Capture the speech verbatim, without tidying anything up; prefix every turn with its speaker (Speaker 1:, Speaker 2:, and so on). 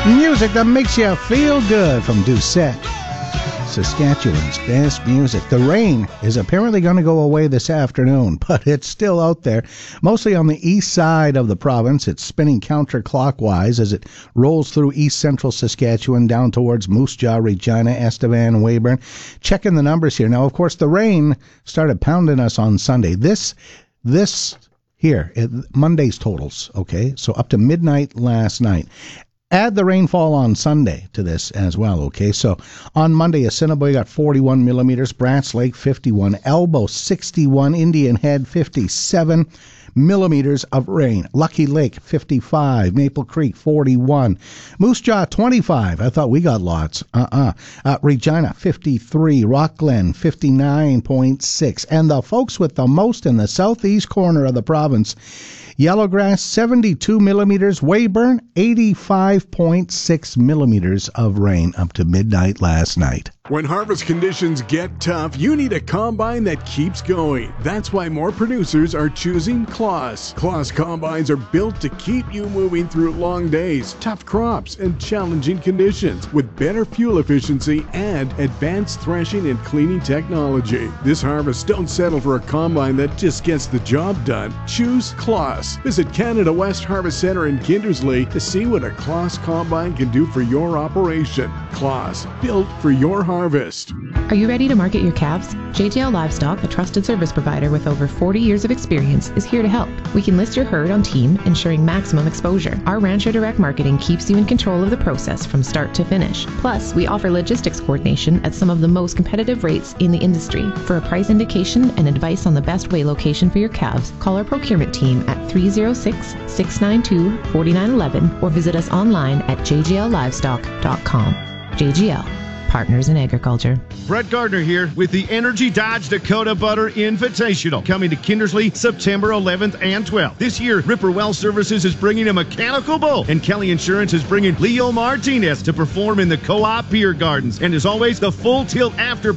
Speaker 1: Music that makes you feel good from Doucette, Saskatchewan's best music. The rain is apparently going to go away this afternoon, but it's still out there. Mostly on the east side of the province. It's spinning counterclockwise as it rolls through east central Saskatchewan down towards Moose Jaw, Regina, Estevan, Weyburn. Checking the numbers here. Now, of course, the rain started pounding us on Sunday. This, this here, it, Monday's totals, okay? So up to midnight last night. Add the rainfall on Sunday to this as well, okay? So on Monday, Assiniboia got forty-one millimeters, Brants Lake fifty-one, Elbow sixty-one, Indian Head fifty-seven millimeters of rain, Lucky Lake fifty-five, Maple Creek forty-one, Moose Jaw twenty-five. I thought we got lots. Uh-uh. Uh, Regina fifty-three, Rock Glen fifty-nine point six, and the folks with the most in the southeast corner of the province, Yellowgrass, seventy-two millimeters. Weyburn, eighty-five point six millimeters of rain up to midnight last night.
Speaker 2: When harvest conditions get tough, you need a combine that keeps going. That's why more producers are choosing Claas. Claas combines are built to keep you moving through long days, tough crops, and challenging conditions with better fuel efficiency and advanced threshing and cleaning technology. This harvest, don't settle for a combine that just gets the job done. Choose Claas. Visit Canada West Harvest Centre in Kindersley to see what a Claas combine can do for your operation. Claas, built for your harvest. Harvest.
Speaker 3: Are you ready to market your calves? J J L Livestock, a trusted service provider with over forty years of experience, is here to help. We can list your herd on Team, ensuring maximum exposure. Our Rancher Direct Marketing keeps you in control of the process from start to finish. Plus, we offer logistics coordination at some of the most competitive rates in the industry. For a price indication and advice on the best way location for your calves, call our procurement team at three oh six, six nine two, four nine one one or visit us online at j j l livestock dot com. J G L. Partners in Agriculture.
Speaker 4: Brett Gardner here with the Energy Dodge Dakota Butter Invitational, coming to Kindersley September eleventh and twelfth. This year, Ripper Well Services is bringing a mechanical bull, and Kelly Insurance is bringing Leo Martinez to perform in the Co-op Beer Gardens. And as always, the Full Tilt After